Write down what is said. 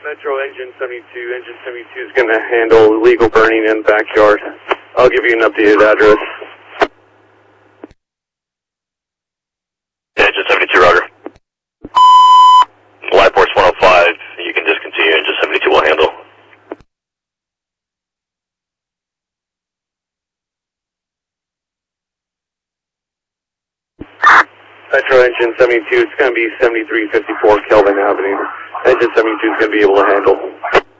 Metro Engine 72. Engine 72 is going to handle illegal burning in backyard. I'll give you an updated address. Engine 72, roger. Live Force 105, you can discontinue. Engine 72 will handle. Metro Engine 72, it's going to be 7354 Kelvin Avenue. Engine 72 is going to be able to handle.